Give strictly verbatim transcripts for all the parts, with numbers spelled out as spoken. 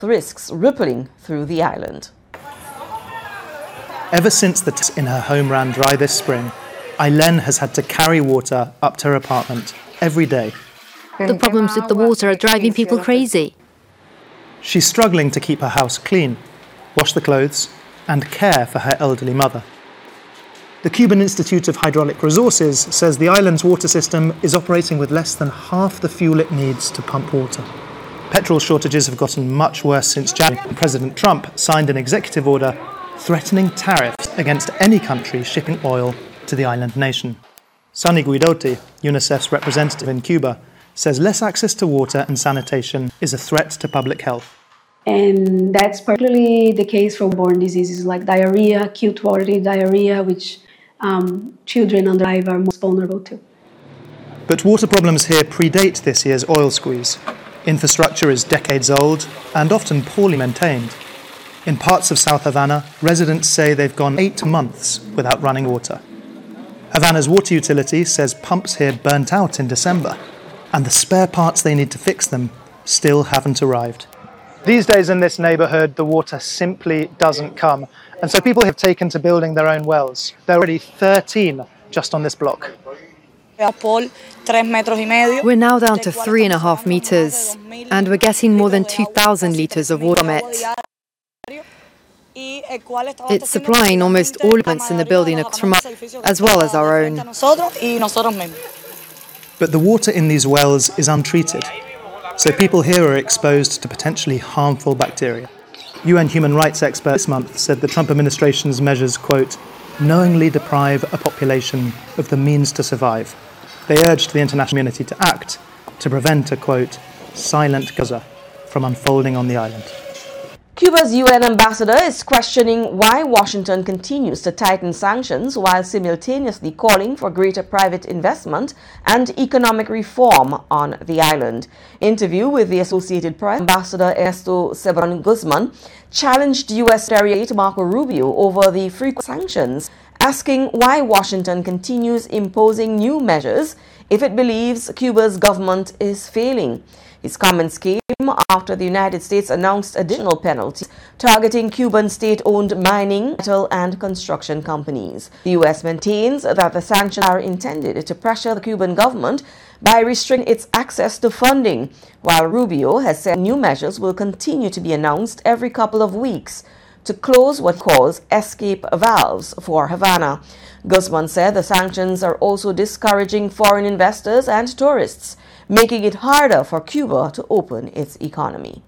risks rippling through the island. Ever since the taps in her home ran dry this spring, Aylen has had to carry water up to her apartment every day. The problems with the water are driving people crazy. She's struggling to keep her house clean, wash the clothes, and care for her elderly mother. The Cuban Institute of Hydraulic Resources says the island's water system is operating with less than half the fuel it needs to pump water. Petrol shortages have gotten much worse since January. President Trump signed an executive order threatening tariffs against any country shipping oil to the island nation. Sunny Guidotti, UNICEF's representative in Cuba, says less access to water and sanitation is a threat to public health. And that's particularly the case for borne diseases like diarrhea, acute watery diarrhea, which um, children under five are most vulnerable to. But water problems here predate this year's oil squeeze. Infrastructure is decades old and often poorly maintained. In parts of South Havana, residents say they've gone eight months without running water. Havana's water utility says pumps here burnt out in December, and the spare parts they need to fix them still haven't arrived. These days in this neighbourhood, the water simply doesn't come, and so people have taken to building their own wells. There are already thirteen just on this block. We're now down to three and a half meters, and we're getting more than two thousand litres of water from it. It's supplying almost all elements in the building from us, as well as our own. But the water in these wells is untreated, so people here are exposed to potentially harmful bacteria. U N human rights expert this month said the Trump administration's measures, quote, knowingly deprive a population of the means to survive. They urged the international community to act to prevent a, quote, silent Gaza from unfolding on the island. Cuba's U N ambassador is questioning why Washington continues to tighten sanctions while simultaneously calling for greater private investment and economic reform on the island. Interview with the Associated Press, Ambassador Ernesto Severin Guzman challenged U S Secretary Marco Rubio over the frequent sanctions, asking why Washington continues imposing new measures if it believes Cuba's government is failing. His comments came after the United States announced additional penalties targeting Cuban state-owned mining, metal, and construction companies. The U S maintains that the sanctions are intended to pressure the Cuban government by restricting its access to funding, while Rubio has said new measures will continue to be announced every couple of weeks to close what he calls escape valves for Havana. Guzman said the sanctions are also discouraging foreign investors and tourists, making it harder for Cuba to open its economy.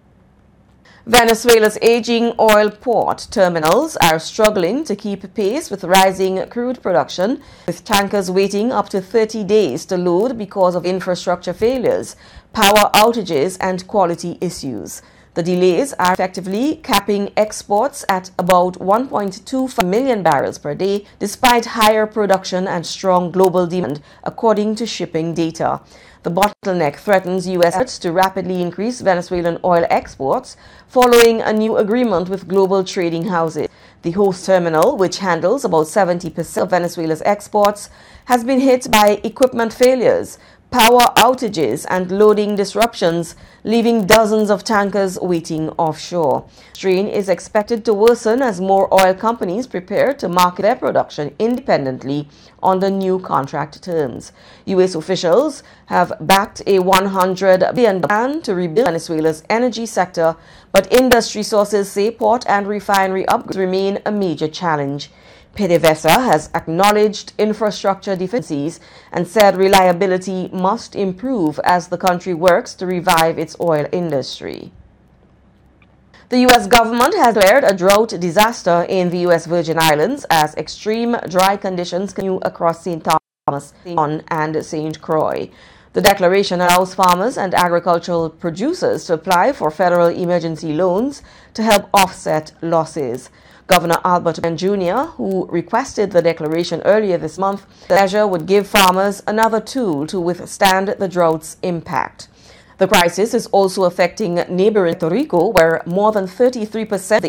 Venezuela's aging oil port terminals are struggling to keep pace with rising crude production, with tankers waiting up to thirty days to load because of infrastructure failures, power outages, and quality issues. The delays are effectively capping exports at about one point two five million barrels per day, despite higher production and strong global demand, according to shipping data. The bottleneck threatens U S efforts to rapidly increase Venezuelan oil exports following a new agreement with global trading houses. The host terminal, which handles about seventy percent of Venezuela's exports, has been hit by equipment failures, power outages, and loading disruptions, leaving dozens of tankers waiting offshore. Strain is expected to worsen as more oil companies prepare to market their production independently on the new contract terms. U S officials have backed a one hundred billion dollars plan to rebuild Venezuela's energy sector, but industry sources say port and refinery upgrades remain a major challenge. PDVSA has acknowledged infrastructure deficiencies and said reliability must improve as the country works to revive its oil industry. The U S government has declared a drought disaster in the U S Virgin Islands as extreme dry conditions continue across Saint Thomas, Saint John, and Saint Croix. The declaration allows farmers and agricultural producers to apply for federal emergency loans to help offset losses. Governor Albert Ben Junior, who requested the declaration earlier this month, the measure would give farmers another tool to withstand the drought's impact. The crisis is also affecting neighboring Puerto Rico, where more than thirty-three percent of